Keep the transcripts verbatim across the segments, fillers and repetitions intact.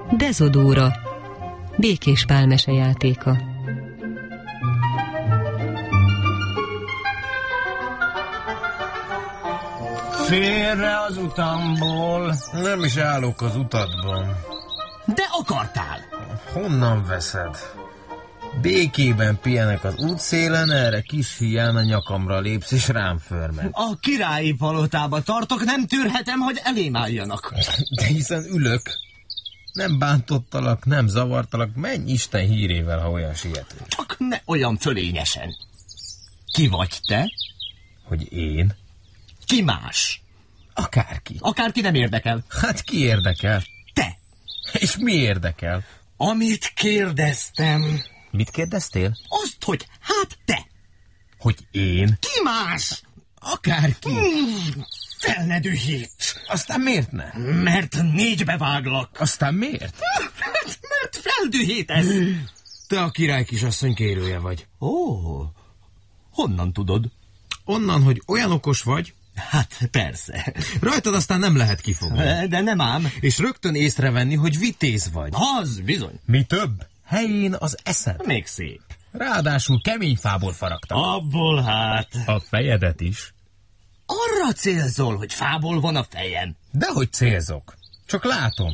Dezodóra, Békés Pál mesejátéka. Félre az utamból. Nem is állok az utadban. De akartál. Honnan veszed? Békében pihenek az útszélen, erre kis híján a nyakamra lépsz és rám förmed. A királyi palotába tartok, nem tűrhetem, hogy elém álljanak. De hiszen ülök. Nem bántottalak, nem zavartalak, menj Isten hírével, ha olyan siető. Csak ne olyan fölényesen. Ki vagy te? Hogy én? Ki más? Akárki. Akárki nem érdekel. Hát ki érdekel? Te. És mi érdekel? Amit kérdeztem. Mit kérdeztél? Azt, hogy hát te. Hogy én? Ki más? Akárki. Hmm, fel ne dühíts. Aztán miért ne? Mert négybe váglak. Aztán miért? Mert feldühítesz. Te a király kisasszony kérője vagy. Ó, honnan tudod? Onnan, hogy olyan okos vagy. Hát persze. Rajtad aztán nem lehet kifogni. De nem ám. És rögtön észrevenni, hogy vitéz vagy. Az bizony. Mi több? Helyén az eszed. Még szép. Ráadásul kemény fából faragtak. Abból hát. A fejedet is. Arra célzol, hogy fából van a fejem. Dehogy célzok. Csak látom.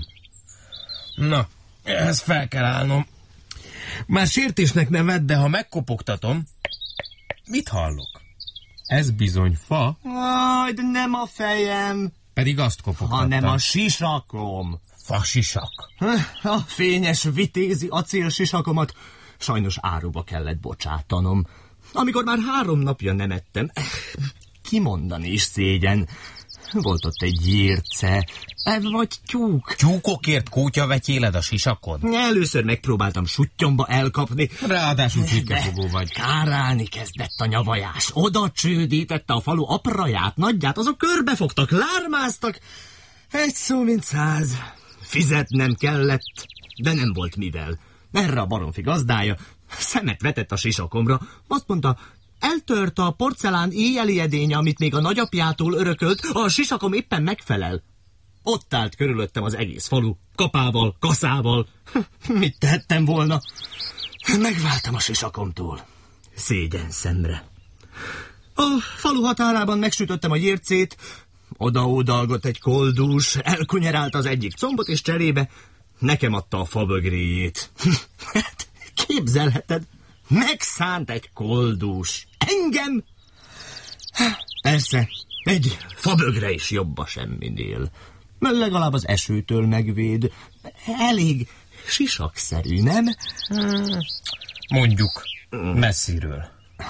Na, ehhez fel kell állnom. Már sértésnek ne vedd, de ha megkopogtatom, mit hallok? Ez bizony fa. Aj, de nem a fejem. Pedig azt kopogtattam. Hanem a sisakom. Fasisak. A fényes vitézi acélsisakomat sajnos áruba kellett bocsátanom. Amikor már három napja nem ettem, kimondani is szégyen. Volt ott egy gyérce, vagy tyúk. Tyúkokért kótyavetyéled a sisakod? Először megpróbáltam suttyomba elkapni. Ráadásul csirkefogó vagy. Kárálni kezdett a nyavajás. Oda csődítette a falu apraját, nagyját, azok körbefogtak, lármáztak. Egy szó mint száz. Fizetnem kellett, de nem volt mivel. Erre a baromfi gazdája szemet vetett a sisakomra. Azt mondta, eltört a porcelán éjjeli edénye, amit még a nagyapjától örökölt, a sisakom éppen megfelel. Ott állt körülöttem az egész falu, kapával, kaszával. Mit tehettem volna? Megváltam a sisakomtól. Szégyen szemre. A falu határában megsütöttem a gyércét, oda-ódalgott egy koldús, elkunyerált az egyik combot, és cserébe nekem adta a fabögréjét. Hát, képzelheted, megszánt egy koldús. Engem? Persze, egy fabögre is jobb a semminél. Legalább az esőtől megvéd. Elég sisakszerű, nem? Mondjuk, messziről.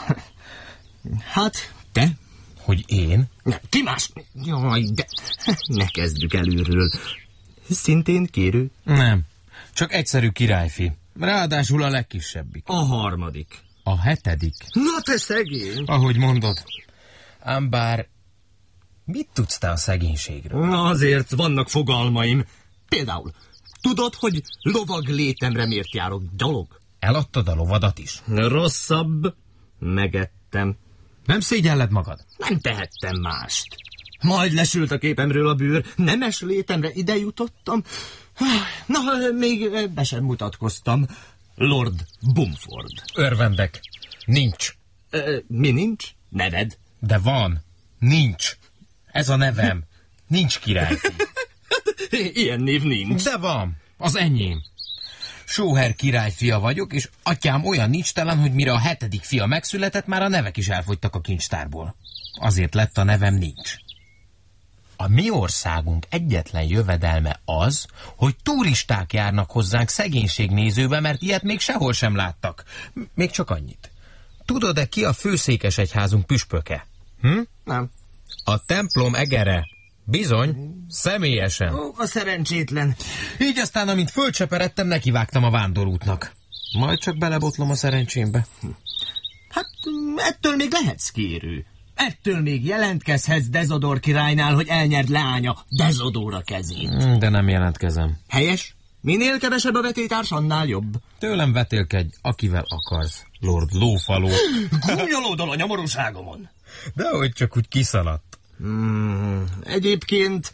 Hát, te? Hogy én? Ki más? Jaj, de ne kezdjük előről. Szintén kérő? Nem, csak egyszerű királyfi. Ráadásul a legkisebbik. A harmadik. A hetedik. Na te szegény! Ahogy mondod. Ám bár mit tudsz te a szegénységről? Na azért vannak fogalmaim. Például, tudod, hogy lovag létemre miért járok gyalog? Eladtad a lovadat is? Rosszabb. Megettem. Nem szégyelled magad? Nem tehettem mást. Majd lesült a képemről a bőr, nemes létemre ide jutottam. Na, még be sem mutatkoztam. Lord Bumford. Örvendek. Nincs. Ö, mi nincs? Neved? De van. Nincs. Ez a nevem. Nincs királyfi. Ilyen név nincs. De van. Az enyém. Sóher királyfia vagyok, és atyám olyan nincstelen, hogy mire a hetedik fia megszületett, már a nevek is elfogytak a kincstárból. Azért lett a nevem Nincs. A mi országunk egyetlen jövedelme az, hogy turisták járnak hozzánk szegénységnézőbe, mert ilyet még sehol sem láttak. Még csak annyit. Tudod-e, ki a főszékesegyházunk püspöke? Hm? Nem. A templom egere. Bizony, személyesen. Ó, a szerencsétlen. Így aztán, amint fölcseperedtem, nekivágtam a vándorútnak. Majd csak belebotlom a szerencsémbe. Hát ettől még lehetsz kérő. Ettől még jelentkezhetsz Dezodor királynál, hogy elnyerd leánya Dezodóra kezét. De nem jelentkezem. Helyes? Minél kevesebb a vetétárs, annál jobb. Tőlem vetélkedj, akivel akarsz, Lord Lófaló. Gúnyolódol a nyomorúságomon. Dehogy csak úgy kiszaladt. Hmm, egyébként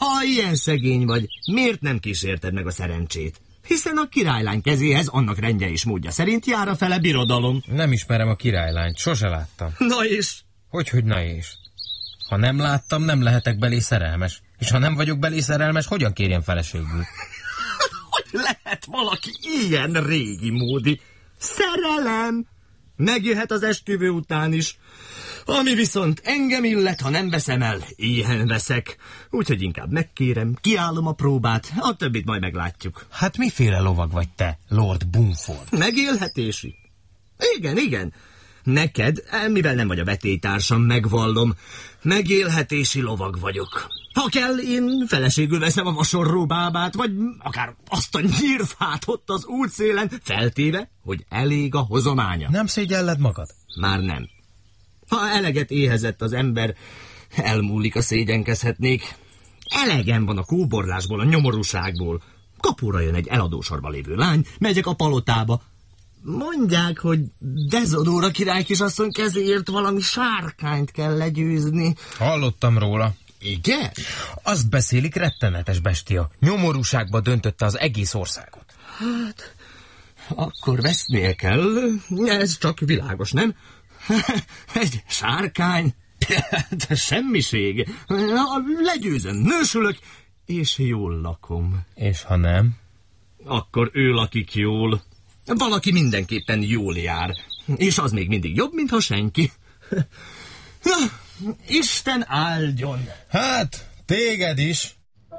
Ha ilyen szegény vagy, miért nem kísérted meg a szerencsét? Hiszen a királylány kezéhez annak rendje és módja szerint jár a fele birodalom. Nem ismerem a királylányt, sose láttam. Na és? Hogyhogy na és? Ha nem láttam, nem lehetek belé szerelmes. És ha nem vagyok belé szerelmes, hogyan kérjem feleségül? Hogy lehet valaki ilyen régi módi? Szerelem! Megjöhet az esküvő után is. Ami viszont engem illet, ha nem veszem el, ilyen veszek. Úgyhogy inkább megkérem, kiállom a próbát, a többit majd meglátjuk. Hát miféle lovag vagy te, Lord Bumford? Megélhetési. Igen, igen. Neked, mivel nem vagy a vetélytársam, megvallom, megélhetési lovag vagyok. Ha kell, én feleségül veszem a vasorró bábát, vagy akár azt a nyírfát ott az útszélen, feltéve, hogy elég a hozománya. Nem szégyelled magad? Már nem. Ha eleget éhezett az ember, elmúlik a szégyenkezhetnék. Elegem van a kóborlásból, a nyomorúságból. Kapóra jön egy eladósorba lévő lány, megyek a palotába. Mondják, hogy Dezodóra király kisasszony kezéért valami sárkányt kell legyőzni. Hallottam róla. Igen? Azt beszélik, rettenetes bestia. Nyomorúságba döntötte az egész országot. Hát, akkor vesznie kell. Ez csak világos, nem? Egy sárkány? De semmiség. Legyőzöm, nősülök, és jól lakom. És ha nem? Akkor ő lakik jól. Valaki mindenképpen jól jár. És az még mindig jobb, mintha senki. Na, Isten áldjon! Hát, téged is.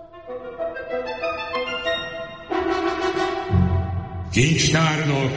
Kincstárnok!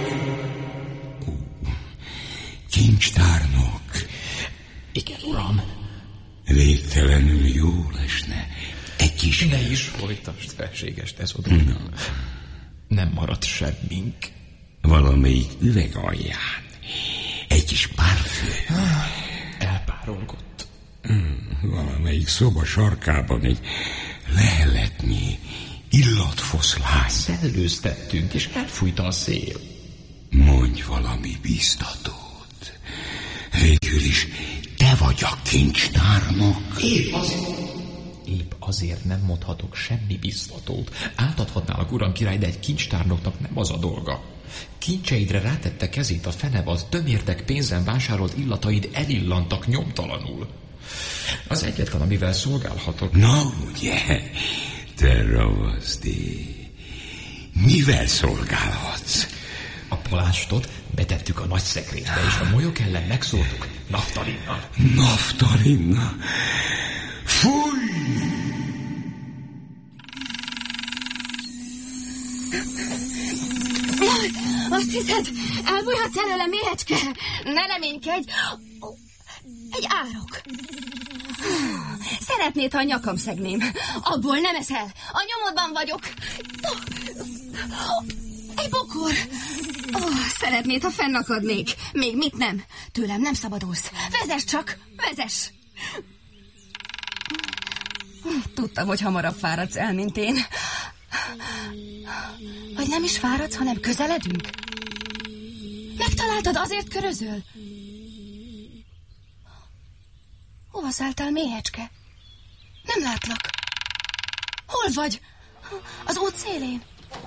Kincstárnok! Igen, uram. Végtelenül jó lesne. Egy kis... Ne is folytasd, felséges Dezodóra. No. Nem maradt semmink. Valamelyik üveg alján. Egy kis parfüm. Elpárolgott. Hmm, valamelyik szoba sarkában egy leheletnyi illatfoszlány. Szellőztettünk, és elfújta a szél. Mondj valami biztatót. Végül is te vagy a kincstárnok. Épp azért, épp azért nem mondhatok semmi biztatót. Átadhatnálak, uram király, de egy kincstárnoknak nem az a dolga. Kincseidre rátette kezét a fenevad, tömérdek pénzen vásárolt illataid elillantak nyomtalanul. Az egyetlen, amivel szolgálhatok... Na ugye, te ravaszdi. Mivel szolgálhatsz? A palástot betettük a nagy szekrénybe, és a molyok ellen megszóltuk naftalinnal. Naftalinnal? Fúj! Azt hiszed, elbújhatsz előle, méhecske? Ne reménykedj! Egy árok. Szeretnéd, ha a nyakam szegném. Abból nem eszel. A nyomodban vagyok. Egy bokor. Oh, szeretnéd, ha fennakadnék. Még mit nem. Tőlem nem szabadulsz. Vezess csak, vezess. Tudtam, hogy hamarabb fáradsz el, mint én. Vagy nem is fáradsz, hanem közeledünk? Megtaláltad, azért körözöl? Hova szálltál, méhecske? Nem látlak. Hol vagy? Az út szélén?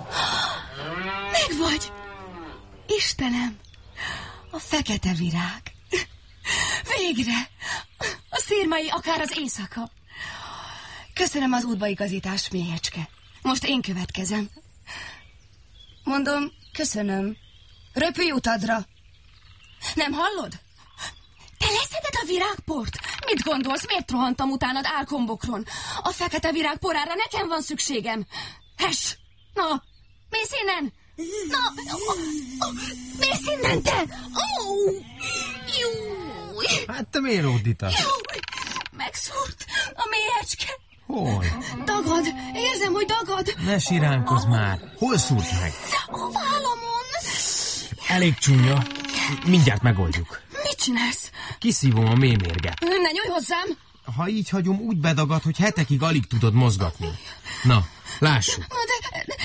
Meg vagy! Istenem! A fekete virág. Végre! A szirmai, akár az éjszaka. Köszönöm az útbaigazítást, méhecske. Most én következem. Mondom, köszönöm. Röpülj utadra. Nem hallod? Te leszeded a virágport? Mit gondolsz, miért rohantam utánad álkombokron? A fekete virág porára nekem van szükségem. Hess! Na, mész innen! Na, oh, oh, mész innen, te! Oh, júj! Hát te miért ódítasz? Júj! Megszúrt a méhecske. Hol? Dagad, érzem, hogy dagad. Ne siránkozz már. Hol szúrt meg? A vállamon. Elég csúnya. Mindjárt megoldjuk. Mit csinálsz? Kiszívom a mémérget. Ne nyújj hozzám. Ha így hagyom, úgy bedagad, hogy hetekig alig tudod mozgatni. Na, lássuk. De, de...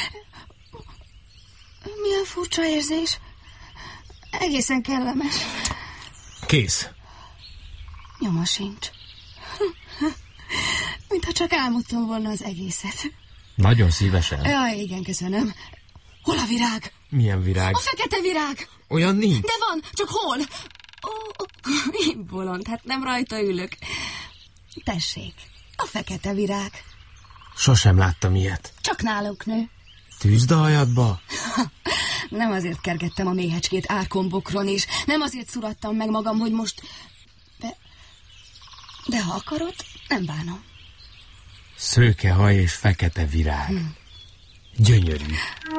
Milyen furcsa érzés. Egészen kellemes. Kész. Nyoma sincs. Mintha csak álmodtam volna az egészet. Nagyon szívesen. Jaj, igen, köszönöm. Hol a virág? Milyen virág? A fekete virág. Olyan nincs. De van, csak hol? Ó, én bolond, hát nem rajta ülök. Tessék, a fekete virág. Sosem láttam ilyet. Csak nálunk nő. Tűzd a hajadba? Nem azért kergettem a méhecskét árkombokron, és nem azért szurattam meg magam, hogy most... De, de ha akarod, nem bánom. Szőke haj és fekete virág. Hm. Gyönyörű.